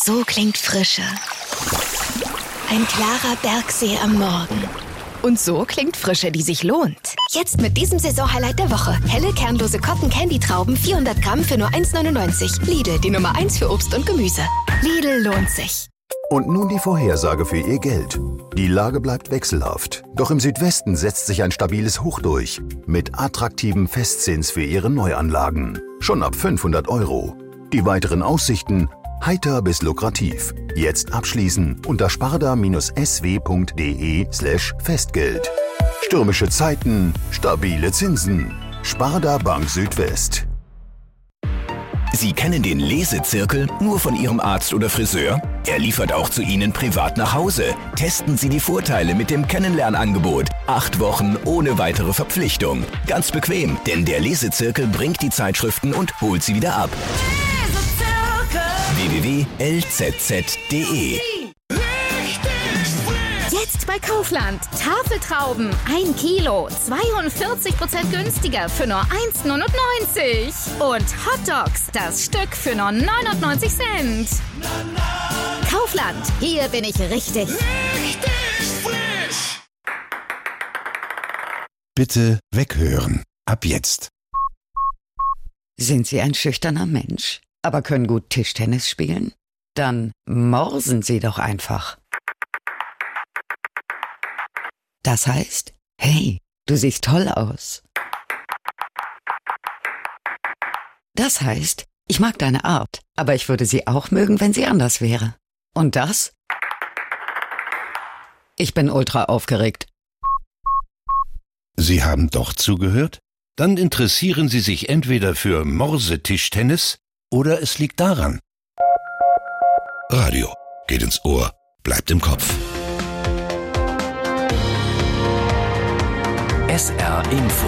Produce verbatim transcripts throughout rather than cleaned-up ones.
So klingt Frische. Ein klarer Bergsee am Morgen. Und so klingt Frische, die sich lohnt. Jetzt mit diesem Saisonhighlight der Woche. Helle, kernlose Cotton-Candy-Trauben, vierhundert Gramm für nur eins neunundneunzig. Lidl, die Nummer eins für Obst und Gemüse. Lidl lohnt sich. Und nun die Vorhersage für Ihr Geld. Die Lage bleibt wechselhaft. Doch im Südwesten setzt sich ein stabiles Hoch durch. Mit attraktivem Festzins für Ihre Neuanlagen. Schon ab fünfhundert Euro. Die weiteren Aussichten: heiter bis lukrativ. Jetzt abschließen unter sparda-sw.de slash Festgeld. Stürmische Zeiten, stabile Zinsen. Sparda Bank Südwest. Sie kennen den Lesezirkel nur von Ihrem Arzt oder Friseur? Er liefert auch zu Ihnen privat nach Hause. Testen Sie die Vorteile mit dem Kennenlernangebot. Acht Wochen ohne weitere Verpflichtung. Ganz bequem, denn der Lesezirkel bringt die Zeitschriften und holt sie wieder ab. w w w punkt l z z punkt d e Jetzt bei Kaufland. Tafeltrauben, ein Kilo, zweiundvierzig Prozent günstiger für nur eins neunundneunzig. Und Hotdogs, das Stück für nur neunundneunzig Cent. Kaufland, hier bin ich richtig. Richtig frisch. Bitte weghören. Ab jetzt. Sind Sie ein schüchterner Mensch, aber können gut Tischtennis spielen? Dann morsen Sie doch einfach. Das heißt, hey, du siehst toll aus. Das heißt, ich mag deine Art, aber ich würde sie auch mögen, wenn sie anders wäre. Und das? Ich bin ultra aufgeregt. Sie haben doch zugehört? Dann interessieren Sie sich entweder für Morsetischtennis oder es liegt daran. Radio geht ins Ohr, bleibt im Kopf. S R Info.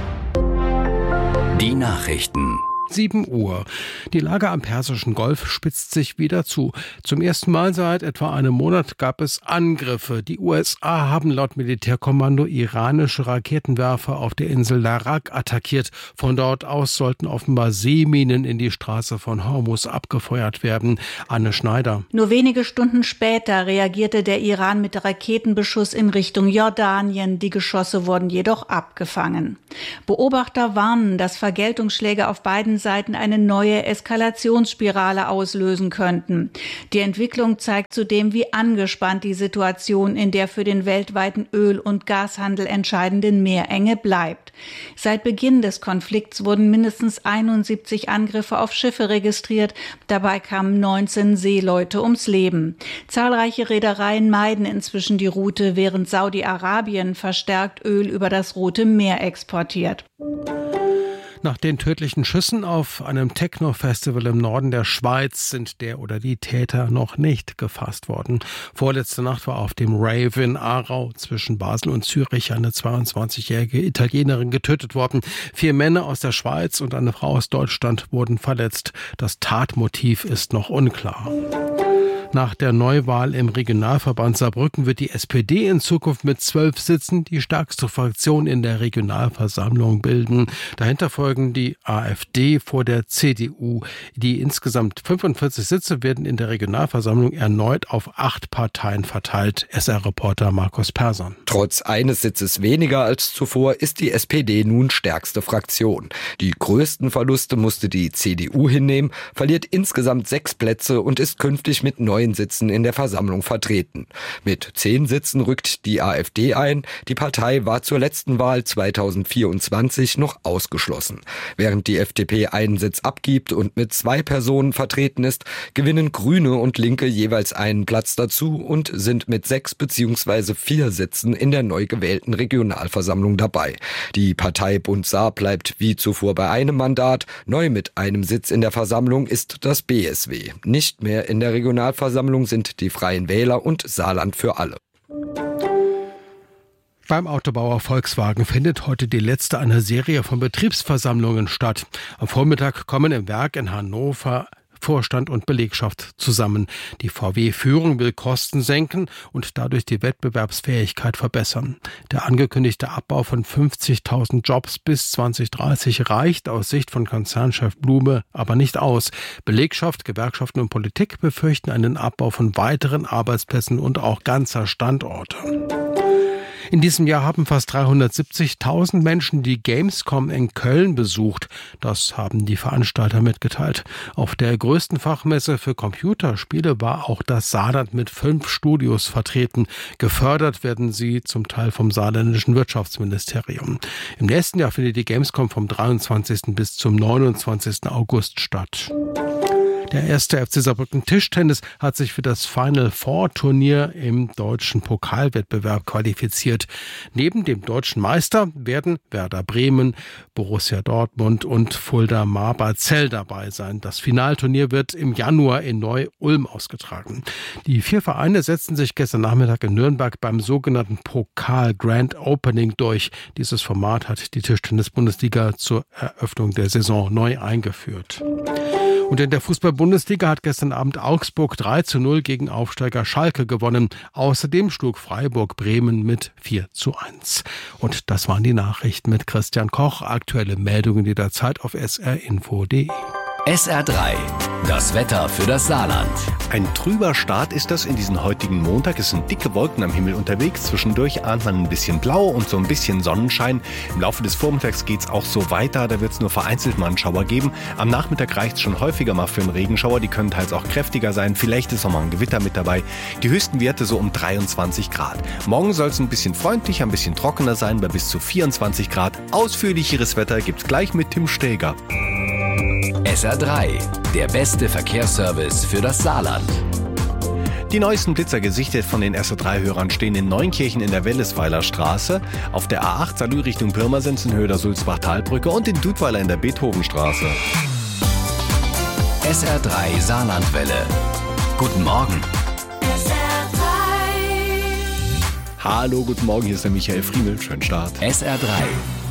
Die Nachrichten. sieben Uhr. Die Lage am Persischen Golf spitzt sich wieder zu. Zum ersten Mal seit etwa einem Monat gab es Angriffe. Die U S A haben laut Militärkommando iranische Raketenwerfer auf der Insel Larak attackiert. Von dort aus sollten offenbar Seeminen in die Straße von Hormuz abgefeuert werden. Anne Schneider. Nur wenige Stunden später reagierte der Iran mit Raketenbeschuss in Richtung Jordanien. Die Geschosse wurden jedoch abgefangen. Beobachter warnen, dass Vergeltungsschläge auf beiden Seiten eine neue Eskalationsspirale auslösen könnten. Die Entwicklung zeigt zudem, wie angespannt die Situation in der für den weltweiten Öl- und Gashandel entscheidenden Meerenge bleibt. Seit Beginn des Konflikts wurden mindestens einundsiebzig Angriffe auf Schiffe registriert. Dabei kamen neunzehn Seeleute ums Leben. Zahlreiche Reedereien meiden inzwischen die Route, während Saudi-Arabien verstärkt Öl über das Rote Meer exportiert. Nach den tödlichen Schüssen auf einem Techno-Festival im Norden der Schweiz sind der oder die Täter noch nicht gefasst worden. Vorletzte Nacht war auf dem Rave in Aarau zwischen Basel und Zürich eine zweiundzwanzigjährige Italienerin getötet worden. Vier Männer aus der Schweiz und eine Frau aus Deutschland wurden verletzt. Das Tatmotiv ist noch unklar. Nach der Neuwahl im Regionalverband Saarbrücken wird die S P D in Zukunft mit zwölf Sitzen die stärkste Fraktion in der Regionalversammlung bilden. Dahinter folgen die AfD vor der C D U. Die insgesamt fünfundvierzig Sitze werden in der Regionalversammlung erneut auf acht Parteien verteilt. S R-Reporter Markus Persson. Trotz eines Sitzes weniger als zuvor ist die S P D nun stärkste Fraktion. Die größten Verluste musste die C D U hinnehmen, verliert insgesamt sechs Plätze und ist künftig mit neun Sitzen in der Versammlung vertreten. Mit zehn Sitzen rückt die AfD ein. Die Partei war zur letzten Wahl zweitausendvierundzwanzig noch ausgeschlossen. Während die F D P einen Sitz abgibt und mit zwei Personen vertreten ist, gewinnen Grüne und Linke jeweils einen Platz dazu und sind mit sechs bzw. vier Sitzen in der neu gewählten Regionalversammlung dabei. Die Partei Bund Saar bleibt wie zuvor bei einem Mandat. Neu mit einem Sitz in der Versammlung ist das B S W. Nicht mehr in der Regionalversammlung sind die Freien Wähler und Saarland für alle. Beim Autobauer Volkswagen findet heute die letzte einer Serie von Betriebsversammlungen statt. Am Vormittag kommen im Werk in Hannover Vorstand und Belegschaft zusammen. Die V W-Führung will Kosten senken und dadurch die Wettbewerbsfähigkeit verbessern. Der angekündigte Abbau von fünfzigtausend Jobs bis zwanzig dreißig reicht aus Sicht von Konzernchef Blume aber nicht aus. Belegschaft, Gewerkschaften und Politik befürchten einen Abbau von weiteren Arbeitsplätzen und auch ganzer Standorte. In diesem Jahr haben fast dreihundertsiebzigtausend Menschen die Gamescom in Köln besucht. Das haben die Veranstalter mitgeteilt. Auf der größten Fachmesse für Computerspiele war auch das Saarland mit fünf Studios vertreten. Gefördert werden sie zum Teil vom saarländischen Wirtschaftsministerium. Im nächsten Jahr findet die Gamescom vom dreiundzwanzigsten bis zum neunundzwanzigsten August statt. Der erste F C Saarbrücken Tischtennis hat sich für das Final Four Turnier im deutschen Pokalwettbewerb qualifiziert. Neben dem deutschen Meister werden Werder Bremen, Borussia Dortmund und Fulda Marberzell dabei sein. Das Finalturnier wird im Januar in Neu-Ulm ausgetragen. Die vier Vereine setzten sich gestern Nachmittag in Nürnberg beim sogenannten Pokal Grand Opening durch. Dieses Format hat die Tischtennis-Bundesliga zur Eröffnung der Saison neu eingeführt. Und in der Fußball-Bundesliga hat gestern Abend Augsburg drei zu null gegen Aufsteiger Schalke gewonnen. Außerdem schlug Freiburg Bremen mit vier zu eins. Und das waren die Nachrichten mit Christian Koch. Aktuelle Meldungen jederzeit auf s r info punkt d e. S R drei, das Wetter für das Saarland. Ein trüber Start ist das in diesen heutigen Montag. Es sind dicke Wolken am Himmel unterwegs. Zwischendurch ahnt man ein bisschen Blau und so ein bisschen Sonnenschein. Im Laufe des Vormittags geht es auch so weiter. Da wird es nur vereinzelt mal einen Schauer geben. Am Nachmittag reicht es schon häufiger mal für einen Regenschauer. Die können teils auch kräftiger sein. Vielleicht ist auch mal ein Gewitter mit dabei. Die höchsten Werte so um dreiundzwanzig Grad. Morgen soll es ein bisschen freundlicher, ein bisschen trockener sein, bei bis zu vierundzwanzig Grad. Ausführlicheres Wetter gibt's gleich mit Tim Steger. S R drei, der beste Verkehrsservice für das Saarland. Die neuesten Blitzer gesichtet von den S R drei Hörern stehen in Neunkirchen in der Wellesweiler Straße, auf der A acht Salü Richtung Pirmasens in Höhe der Sulzbach-Talbrücke und in Dudweiler in der Beethovenstraße. S R drei Saarlandwelle. Guten Morgen. S R drei. Hallo, guten Morgen, hier ist der Michael Friemel. Schönen Start. S R drei.